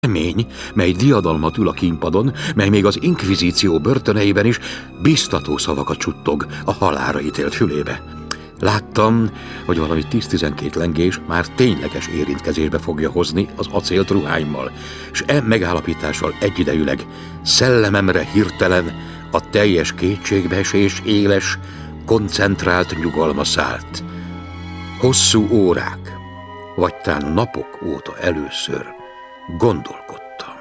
Remény, mely diadalmat ül a kínpadon, mely még az inkvizíció börtöneiben is biztató szavakat csuttog a halálra ítélt fülébe. Láttam, hogy valami 10-12 lengés már tényleges érintkezésbe fogja hozni az acélt ruháimmal, s megállapítással egyidejűleg szellememre hirtelen a teljes kétségbeesés éles, koncentrált nyugalma szállt. Hosszú órák, vagy tán napok óta először gondolkodtam.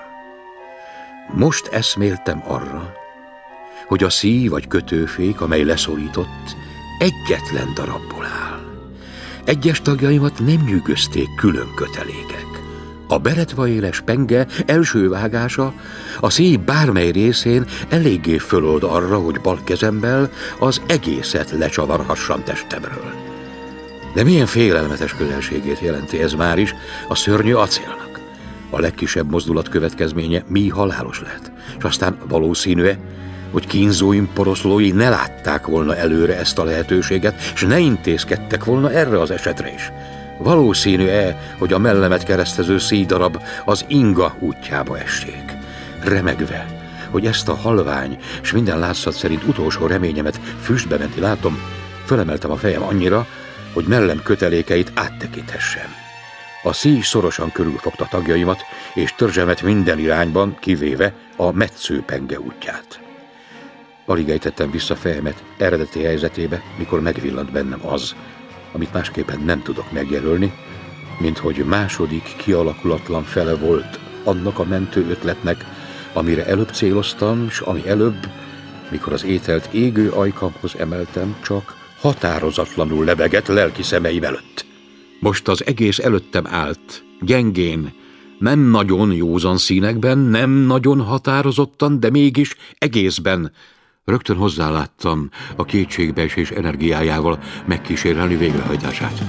Most eszméltem arra, hogy a szíj vagy kötőfék, amely leszorított, egyetlen darabból áll. Egyes tagjaimat nem nyűgözték külön kötelékek. A beretvaéles penge első vágása a szíj bármely részén eléggé fölold arra, hogy bal kezemmel az egészet lecsavarhassam testemről. De milyen félelmetes közelségét jelenti ez már is a szörnyű acélnak. A legkisebb mozdulat következménye mi halálos lehet, és aztán valószínű-e, hogy kínzóim poroszlói ne látták volna előre ezt a lehetőséget, és ne intézkedtek volna erre az esetre is. Valószínű-e, hogy a mellemet keresztező szíjdarab az inga útjába essék. Remegve, hogy ezt a halvány, és minden látszat szerint utolsó reményemet füstbe menti látom, fölemeltem a fejem annyira, hogy mellem kötelékeit áttekinthessem. A szíj szorosan körülfogta tagjaimat, és törzsemet minden irányban, kivéve a metszőpenge útját. Alig ejtettem vissza fejemet eredeti helyzetébe, mikor megvillant bennem az, amit másképpen nem tudok megjelölni, mint hogy második kialakulatlan fele volt annak a mentő ötletnek, amire előbb céloztam, és ami előbb, mikor az ételt égő ajkamhoz emeltem, csak határozatlanul lebegett lelki szemeim előtt. Most az egész előttem állt, gyengén, nem nagyon józan színekben, nem nagyon határozottan, de mégis egészben. Rögtön hozzáláttam a kétségbeesés energiájával megkísérelni végrehajtását.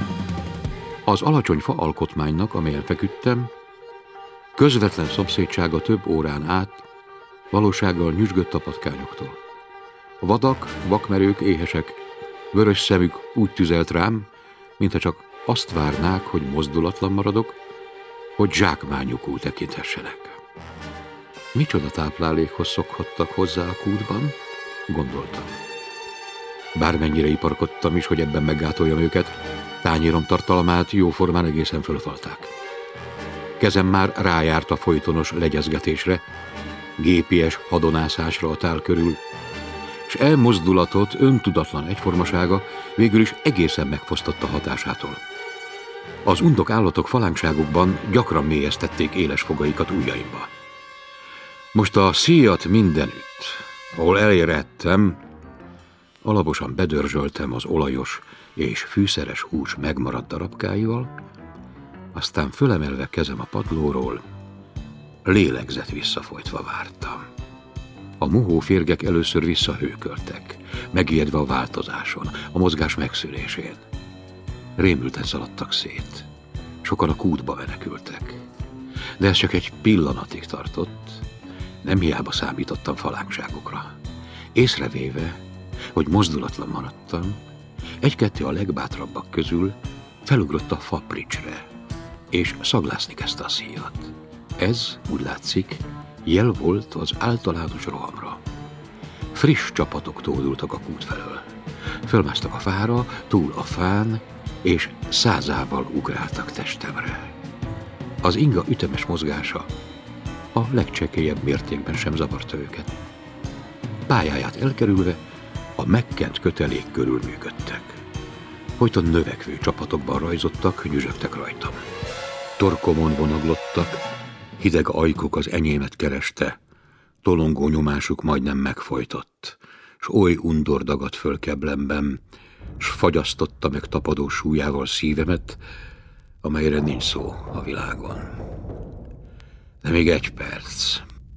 Az alacsony fa alkotmánynak, amelyen feküdtem, közvetlen szomszédsága több órán át valósággal nyüzsgött a patkányoktól. A vadak, vakmerők, éhesek, vörös szemük úgy tüzelt rám, mintha csak azt várnák, hogy mozdulatlan maradok, hogy zsákmányukul tekinthessenek. Micsoda táplálékhoz szokhattak hozzá a kútban, gondoltam. Bármennyire iparkodtam is, hogy ebben meggátoljam őket, tányérom tartalmát jóformán egészen fölfalták. Kezem már rájárt a folytonos legyezgetésre, gépies hadonászásra a tál körül, s elmozdulatot, öntudatlan egyformasága végül is egészen megfosztotta hatásától. Az undok állatok falánkságukban gyakran mélyeztették éles fogaikat ujjaimba. Most a szíjat mindenütt, ahol elérhettem, alaposan bedörzsöltem az olajos és fűszeres hús megmaradt darabkáival, aztán fölemelve kezem a padlóról, lélegzet visszafolytva vártam. A mohó férgek először visszahőköltek, megijedve a változáson, a mozgás megszűnésén. Rémülten szaladtak szét. Sokan a kútba menekültek. De ez csak egy pillanatig tartott. Nem hiába számítottam falánkságokra. Észrevéve, hogy mozdulatlan maradtam, egy-kettő a legbátrabbak közül felugrott a fapricsre, és szaglászni kezdte a szíjat. Ez, úgy látszik, jel volt az általános rohamra. Friss csapatok tódultak a kút felől. Fölmásztak a fára, túl a fán, és százával ugráltak testemre. Az inga ütemes mozgása a legcsekélyebb mértékben sem zavarta őket. Pályáját elkerülve a megkent kötelék körül működtek. Folyton növekvő csapatokban rajzottak, nyüzsögtek rajtam. Torkomon vonaglottak, hideg ajkuk az enyémet kereste, tolongó nyomásuk majdnem megfojtott, s oly undor dagadt föl keblemben, s fagyasztotta meg tapadó súlyával szívemet, amelyre nincs szó a világon. De még egy perc.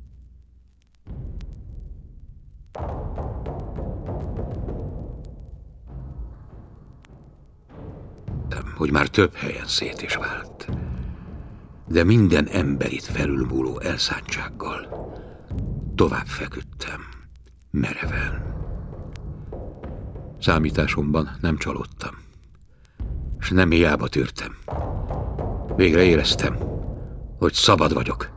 Hogy már több helyen szét is vált, de minden emberit felülmúló elszántsággal tovább feküdtem, mereven. Számításomban nem csalódtam, s nem hiába tűrtem. Végre éreztem, hogy szabad vagyok.